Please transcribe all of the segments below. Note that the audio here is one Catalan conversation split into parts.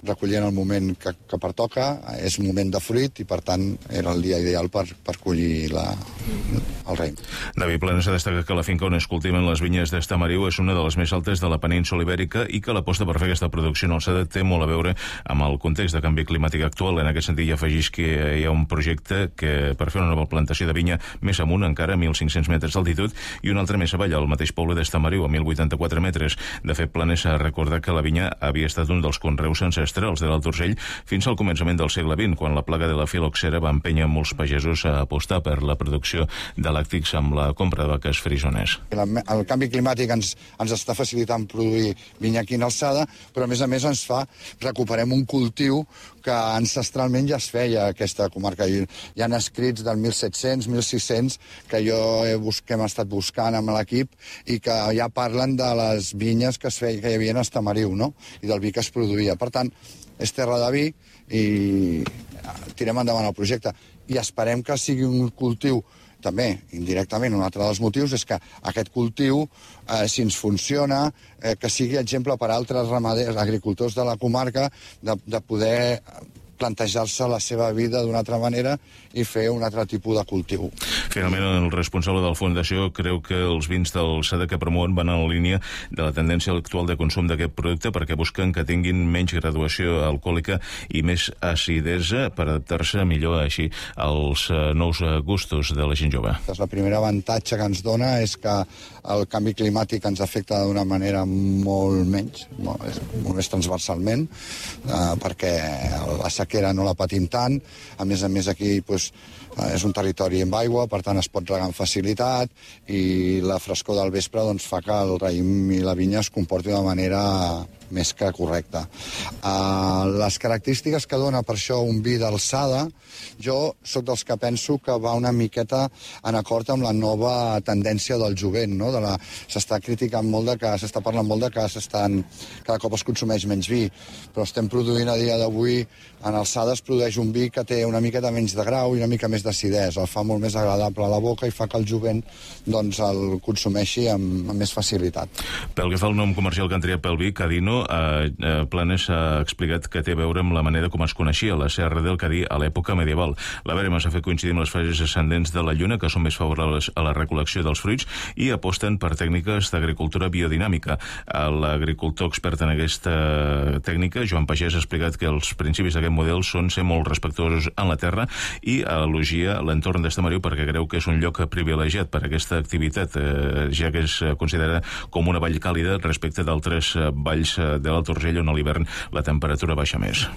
recollir en el moment que pertoca, és un moment de fruit i per tant era el dia ideal per collir el raïm. David Planesa destaca que la finca on es cultiven les vinyes d'Estamariu és una de les més altes de la península ibèrica i que l'aposta per fer aquesta producció en alçada té molt a veure amb el context de canvi climàtic actual. En aquest sentit, ja afegeix que hi ha un projecte que per fer una nova plantació de vinya més amunt, encara a 1.500 metres d'altitud, i un altre més avall, al mateix poble d'Estamariu, a 1.084 metres. De fet, Planesa ha recordat que la vinya havia estat un dels conreus ancestrals de l'Alt Urgell fins al començament del segle XX, quan la plaga de la filoxera va empènyer molts pagesos a apostar per la producció de làctics amb la compra de vaques frisones. El canvi climàtic ens està facilitant produir vinya aquí en alçada, però a més recuperem un cultiu que ancestralment ja es feia a aquesta comarca. Hi ha escrits del 1700, 1600, que hem estat buscant amb l'equip i que ja parlen de les vinyes que hi havia a Estamariu, no? I del vi que es produïa. Per tant, és terra de vi i tirem endavant el projecte. I esperem que sigui un cultiu també, indirectament, un altre dels motius és que aquest cultiu, si ens funciona, que sigui exemple per a altres ramaders, agricultors de la comarca, de poder plantejar-se la seva vida d'una altra manera i fer un altre tipus de cultiu. Finalment, el responsable de la Fundació creu que els vins d'alçada que promouen van en la línia de la tendència actual de consum d'aquest producte perquè busquen que tinguin menys graduació alcohòlica i més acidesa per adaptar-se millor així als nous gustos de la gent jove. El primer avantatge que ens dona és que el canvi climàtic ens afecta d'una manera molt més transversalment, perquè la sequera no la patim tant. A més aquí és un territori amb aigua, per tant es pot regar amb facilitat i la frescor del vespre fa que el raïm i la vinya es comporti d'una manera més que correcta. Les característiques que dona per això un vi d'alçada, jo sóc dels que penso que va una miqueta en acord amb la nova tendència del jovent, no? S'està criticant molt s'està parlant molt de que cada cop es consumeix menys vi, però estem produint a dia d'avui, en alçada es produeix un vi que té una miqueta menys de grau i una mica més d'acidesa, el fa molt més agradable a la boca i fa que el jovent el consumeixi amb més facilitat. Pel que fa al nom comercial que han triat pel vi, Cadino, Planes ha explicat que té a veure amb la manera com es coneixia la Serra del Cadí a l'època medieval. La verema s'ha fet coincidir amb les fases ascendents de la lluna, que són més favorables a la recol·lecció dels fruits i aposten per tècniques d'agricultura biodinàmica. L'agricultor expert en aquesta tècnica, Joan Pagès, ha explicat que els principis d'aquest model són ser molt respectuosos en la terra i elogia l'entorn d'Estamariu perquè creu que és un lloc privilegiat per aquesta activitat, ja que es considera com una vall càlida respecte d'altres valls de l'Alt Urgell on a l'hivern la temperatura baixa més.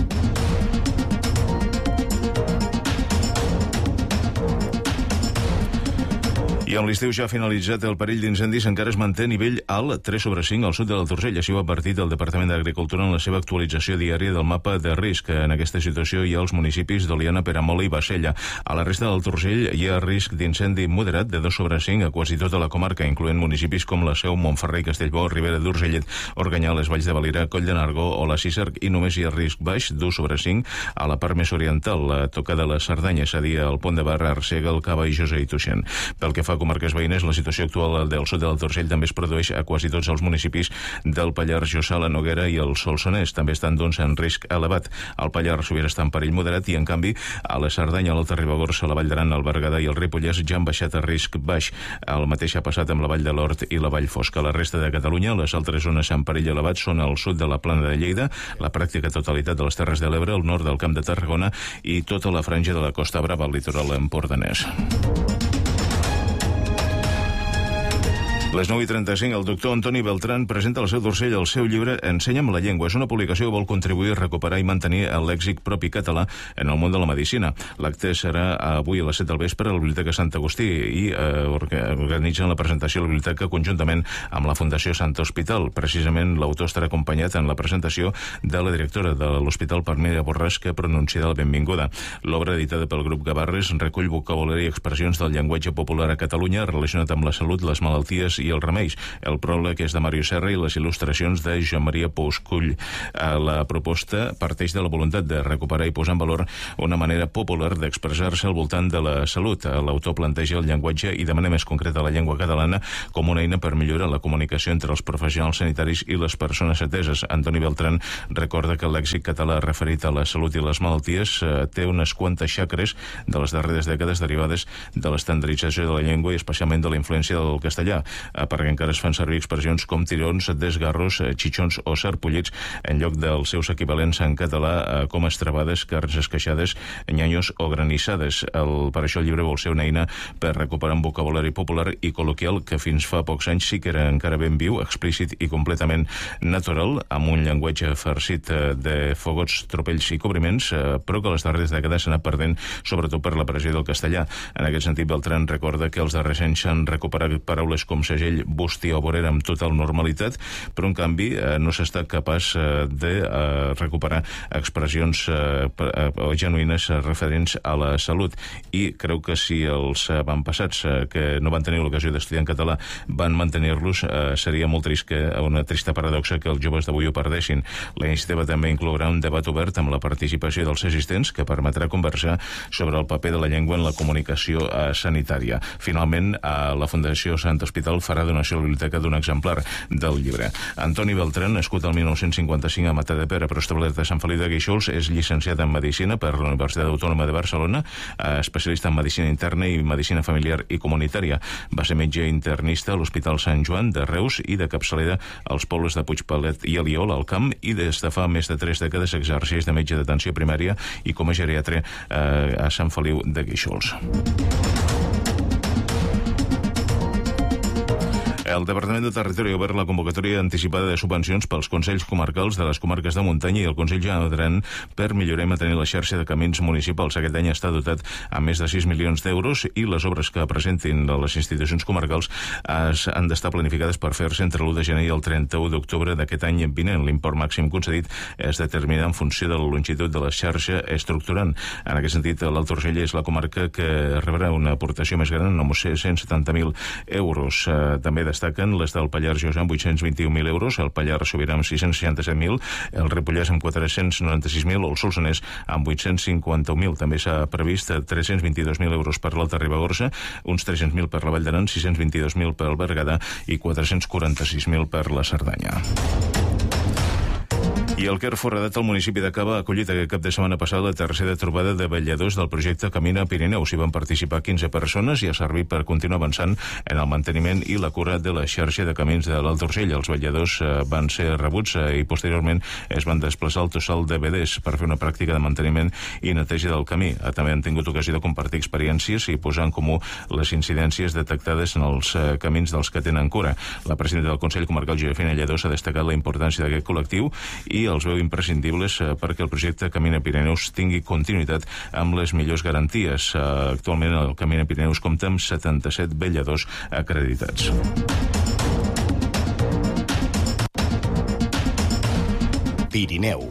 I amb l'estiu ja finalitzat, el perill d'incendis encara es manté a nivell alt 3/5 al sud de l'Alt Urgell. Així ho ha advertit el Departament d'Agricultura en la seva actualització diària del mapa de risc. En aquesta situació hi ha els municipis d'Oliana, Peramola i Bassella. A la resta de l'Alt Urgell hi ha risc d'incendi moderat de 2/5 a quasi tota la comarca, incloent municipis com la Seu, Montferrer, Castellbò, Ribera d'Urgellet, Organyà, les Valls de Valira, Coll de Nargó o la Cicerc, i només hi ha risc baix d'1/5 a la part més oriental, la Toca de la Cerdanya, és a dir, el Pont de Bar, Arsègue, el Cava i Josa i Tuixén. Pel que fa a comarques veïnes, la situació actual del sud de l'Alt Urgell també es produeix a quasi tots els municipis del Pallars Jussà, la Noguera i el Solsonès. També estan, en risc elevat. El Pallars Sobirà està en perill moderat i, en canvi, a la Cerdanya, l'Alta Ribagorça, la Vall d'Aran, el Berguedà i el Ripollès ja han baixat a risc baix. El mateix ha passat amb la Vall de l'Hort i la Vall Fosca. A la resta de Catalunya, les altres zones en perill elevat són al sud de la Plana de Lleida, la pràctica totalitat de les Terres de l'Ebre, el nord del Camp de Tarragona i tota la franja de la Costa Brava, al litoral empordanès. Les 9:35, el doctor Antoni Beltrán presenta al Seu d'Urgell el seu llibre Ensenya'm la llengua. És una publicació que vol contribuir a recuperar i mantenir el lèxic propi català en el món de la medicina. L'acte serà avui a les 7 del vespre a la Biblioteca Sant Agustí i organitzen la presentació a la biblioteca conjuntament amb la Fundació Sant Hospital. Precisament l'autor estarà acompanyat en la presentació de la directora de l'Hospital Palmira Borràs, que pronunciarà la benvinguda. L'obra, editada pel grup Gavarres, recull vocabulari i expressions del llenguatge popular a Catalunya relacionat amb la salut, les malalties i els remeis. El pròleg és de Mario Serra i les il·lustracions de Joan Maria Pouscull. La proposta parteix de la voluntat de recuperar i posar en valor una manera popular d'expressar-se al voltant de la salut. L'autor planteja el llenguatge i, de manera més concreta, la llengua catalana com una eina per millorar la comunicació entre els professionals sanitaris i les persones ateses. Antoni Beltran recorda que el lèxic català referit a la salut i les malalties té unes quantes xacres de les darreres dècades derivades de l'estandardització de la llengua i especialment de la influència del castellà, perquè encara es fan servir expressions com tirons, desgarros, xitxons o sarpullits en lloc dels seus equivalents en català com estrabades, carns esqueixades, nyanyos o granissades. Per això el llibre vol ser una eina per recuperar un vocabulari popular i col·loquial que fins fa pocs anys sí que era encara ben viu, explícit i completament natural, amb un llenguatge farcit de fogots, tropells i cobriments, però que les darreres dècades s'ha anat perdent, sobretot per la pressió del castellà. En aquest sentit, Beltran recorda que els darrers anys s'han recuperat paraules com segell, bústia o vorera amb total normalitat, però en canvi no s'està capaç de recuperar expressions genuïnes referents a la salut. I creu que si els avantpassats que no van tenir l'ocasió d'estudiar en català van mantenir-los, seria molt trist, una trista paradoxa que els joves d'avui ho perdessin. La iniciativa també inclourà un debat obert amb la participació dels assistents que permetrà conversar sobre el paper de la llengua en la comunicació sanitària. Finalment, la Fundació Sant Hospital farà donació a la biblioteca d'un exemplar del llibre. Antoni Beltran, nascut el 1955 a Matadepera, però establert a Sant Feliu de Guíxols, és llicenciat en Medicina per la Universitat Autònoma de Barcelona, especialista en Medicina Interna i Medicina Familiar i Comunitària. Va ser metge internista a l'Hospital Sant Joan de Reus i de capçalera als pobles de Puigpalet i Aliol, al Camp, i des de fa més de 3 dècades exerceix de metge d'atenció primària i com a geriatre a Sant Feliu de Guíxols. El Departament de Territori ha obert la convocatòria anticipada de subvencions pels Consells Comarcals de les comarques de muntanya i el Consell General d'Aran per millorar i mantenir la xarxa de camins municipals. Aquest any està dotat amb més de 6 milions d'euros i les obres que presentin les institucions comarcals han d'estar planificades per fer-se entre l'1 de gener i el 31 d'octubre d'aquest any vinent. L'import màxim concedit es determina en funció de la longitud de la xarxa estructurant. En aquest sentit, l'Alt Urgell és la comarca que rebrà una aportació més gran, amb 170.000 euros. També destaquen les del Pallars Jussà amb 821.000 euros, el Pallars Sobirà amb 667.000, el Ripollès amb 496.000 o el Solsonès amb 851.000. També s'ha previst 322.000 euros per l'Alta Ribagorça, uns 300.000 per la Vall d'Aran, 622.000 per el Berguedà i 446.000 per la Cerdanya. I el Quer Foradat, al municipi de Cava, ha acollit aquest cap de setmana passat la tercera trobada de vetlladors del projecte Camina Pirineus. Hi van participar 15 persones i ha servit per continuar avançant en el manteniment i la cura de la xarxa de camins de l'Alt Urgell. Els vetlladors van ser rebuts i posteriorment es van desplaçar al Tossal de Beders per fer una pràctica de manteniment i neteja del camí. També han tingut ocasió de compartir experiències i posar en comú les incidències detectades en els camins dels que tenen cura. La presidenta del Consell Comarcal, Josefina Lledós, ha destacat la importància d'aquest col·lectiu i els veu imprescindibles perquè el projecte Camina Pirineus tingui continuïtat amb les millors garanties. Actualment el Camina Pirineus compta amb 77 vetlladors acreditats. Pirineu.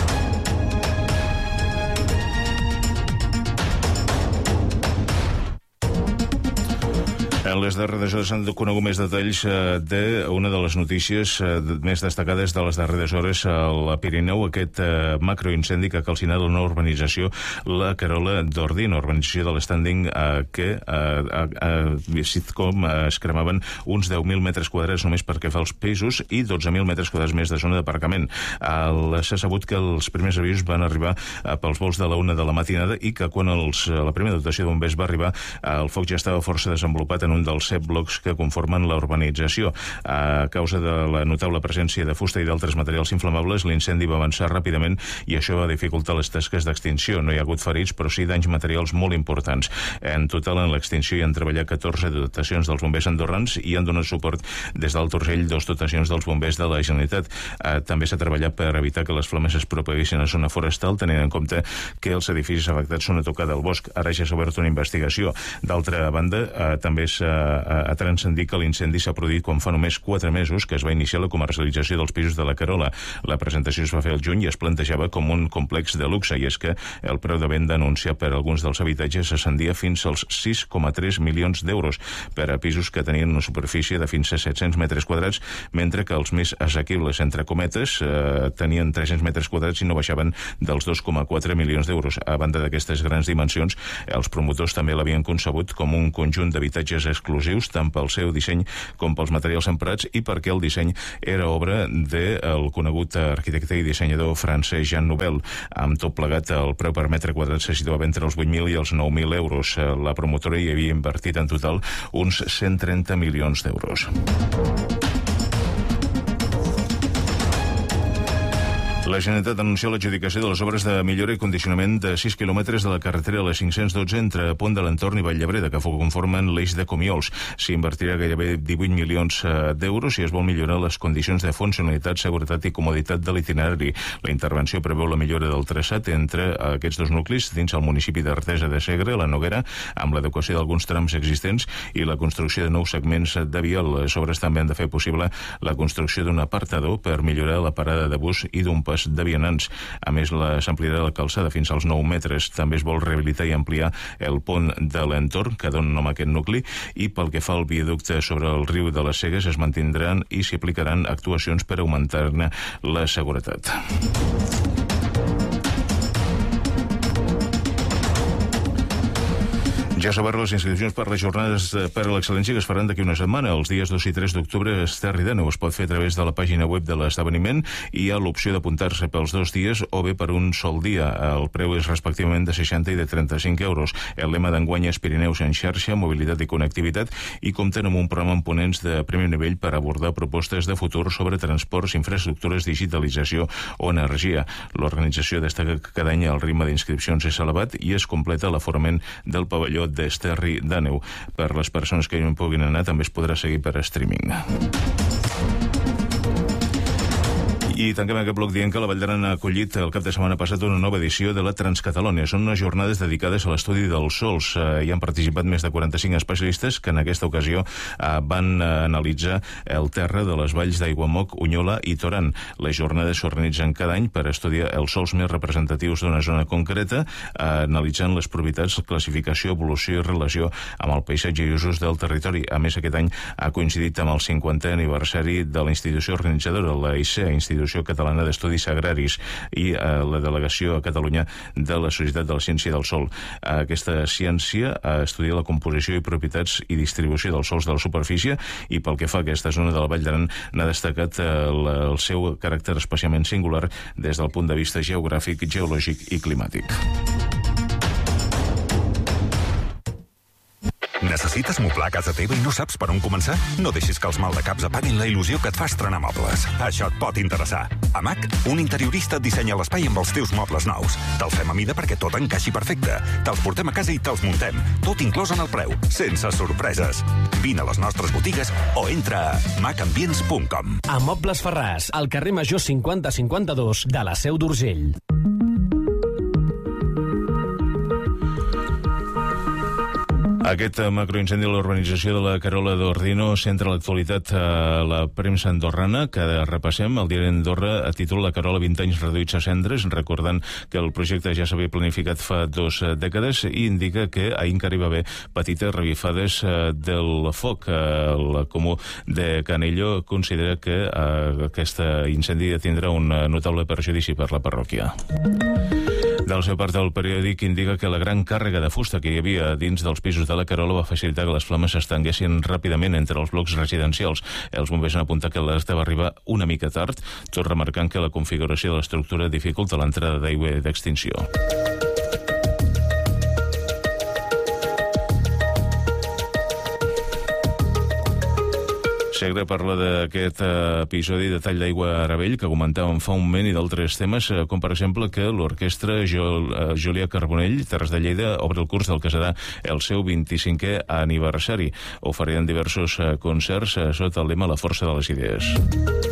En les darreres hores s'han conegut més detalls d'una de les notícies més destacades de les darreres hores al Pirineu, aquest macroincendi que ha calcinat la nova urbanització, la Carola d'Ordi, una urbanització de l'estànding que ha vist com es cremaven uns 10.000 metres quadrats només perquè fa els pisos i 12.000 metres quadrats més de zona d'aparcament. S'ha sabut que els primers avisos van arribar pels vols de la 1 de la matinada i que quan la primera dotació de bombers va arribar, el foc ja estava força desenvolupat en un dels 7 blocs que conformen la urbanització. A causa de la notable presència de fusta i d'altres materials inflamables, l'incendi va avançar ràpidament i això va dificultar les tasques d'extinció. No hi ha hagut ferits, però sí danys materials molt importants. En total, en l'extinció hi han treballat 14 dotacions dels bombers andorrans i han donat suport des d'Alt Urgell 2 dotacions dels bombers de la Generalitat. També s'ha treballat per evitar que les flames es propaguessin a zona forestal, tenint en compte que els edificis afectats són a tocar del bosc. Ara ja s'ha obert una investigació. D'altra banda, també s'ha a transcendir que l'incendi s'ha produït quan fa només 4 mesos que es va iniciar la comercialització dels pisos de la Carola. La presentació es va fer al juny i es plantejava com un complex de luxe, i és que el preu de venda anunciat per alguns dels habitatges ascendia fins als 6,3 milions d'euros per a pisos que tenien una superfície de fins a 700 metres quadrats, mentre que els més assequibles, entre cometes, tenien 300 metres quadrats i no baixaven dels 2,4 milions d'euros. A banda d'aquestes grans dimensions, els promotors també l'havien concebut com un conjunt d'habitatges exclusius, tant pel seu disseny com pels materials emprats, i perquè el disseny era obra del conegut arquitecte i dissenyador francès Jean Nouvel. Amb tot plegat, el preu per metre quadrat se situava entre els 8.000 i els 9.000 euros. La promotora hi havia invertit en total uns 130 milions d'euros. La Generalitat anuncia l'adjudicació de les obres de millora i condicionament de 6 quilòmetres de la carretera a la 512 entre Pont de l'Entorn i Vall-llebreda, que conformen l'eix de Comiols. S'hi invertirà gairebé 18 milions d'euros i es vol millorar les condicions de funcionalitat, seguretat i comoditat de l'itinerari. La intervenció preveu la millora del traçat entre aquests dos nuclis dins el municipi d'Artesa de Segre, la Noguera, amb l'adequació d'alguns trams existents i la construcció de nous segments de via. Les obres també han de fer possible la construcció d'un apartador per millorar la parada de bus i d'un pas de vianants. A més, s'ampliarà la calçada fins als 9 metres. També es vol rehabilitar i ampliar el pont de l'Entorn, que dona nom a aquest nucli, i pel que fa al viaducte sobre el riu de les Cegues es mantindran i s'hi aplicaran actuacions per augmentar-ne la seguretat. Ja s'obren les inscripcions per les jornades per a l'excel·lència que es faran d'aquí una setmana. Els dies 2 i 3 d'octubre a Esterri d'Àneu. Es pot fer a través de la pàgina web de l'esdeveniment. Hi ha l'opció d'apuntar-se pels 2 dies o bé per un sol dia. El preu és respectivament de 60 i de 35 euros. El lema d'enguany és Pirineus en xarxa, mobilitat i connectivitat, i compten amb un programa amb ponents de primer nivell per abordar propostes de futur sobre transports, infraestructures, digitalització o energia. L'organització destaca que cada any el ritme d'inscripcions és elevat i es completa l'aforament del pavelló d'Esterri d'Àneu. Per les persones que no puguin anar també es podrà seguir per streaming. I tanquem aquest bloc dient que la Vall d'Aran ha acollit el cap de setmana passat una nova edició de la Transcatalònia. Són unes jornades dedicades a l'estudi dels sols. Hi han participat més de 45 especialistes que en aquesta ocasió van analitzar el terra de les valls d'Aiguamoc, Unyola i Toran. Les jornades s'organitzen cada any per estudiar els sols més representatius d'una zona concreta, analitzant les propietats, classificació, evolució i relació amb el paisatge i usos del territori. A més, aquest any ha coincidit amb el 50è aniversari de la institució organitzadora, la ICEA, Institució Catalana d'Estudis Agraris, i la delegació a Catalunya de la Societat de la Ciència del Sol. Aquesta ciència estudia la composició i propietats i distribució dels sols de la superfície, i pel que fa a aquesta zona de la Vall d'Aran n'ha destacat el seu caràcter especialment singular des del punt de vista geogràfic, geològic i climàtic. Necessites moblar a casa teva i no saps per on començar? No deixis que els maldecaps apaguin la il·lusió que et fa estrenar mobles. Això et pot interessar. A MAC, un interiorista et dissenya l'espai amb els teus mobles nous. Te'ls fem a mida perquè tot encaixi perfecte. Te'ls portem a casa i te'ls muntem. Tot inclòs en el preu, sense sorpreses. Vine a les nostres botigues o entra a macambients.com. A Mobles Ferràs, al carrer Major 5052 de la Seu d'Urgell. Aquest macroincendi a l'urbanització de la Carola d'Ordino centra l'actualitat a la premsa andorrana, que repassem. El diari Andorra a títol La Carola 20 anys reduïts a cendres, recordant que el projecte ja s'havia planificat fa 2 dècades, i indica que ahir encara hi va haver petites revifades del foc. El Comú de Canello considera que aquest incendi tindrà un notable perjudici per la parròquia. Del seu part, el periòdic indica que la gran càrrega de fusta que hi havia dins dels pisos de la Carola va facilitar que les flames s'estenguessin ràpidament entre els blocs residencials. Els bombers han apuntat que l'alerta va arribar una mica tard, tot remarcant que la configuració de l'estructura dificulta l'entrada d'aigua d'extinció. Segre parla d'aquest episodi de tall d'aigua a Arabell que comentàvem fa un moment, i d'altres temes, com per exemple que l'orquestra Julià Carbonell, Terres de Lleida, obre el curs del que serà el seu 25è aniversari. Oferiran diversos concerts sota el lema La força de les idees.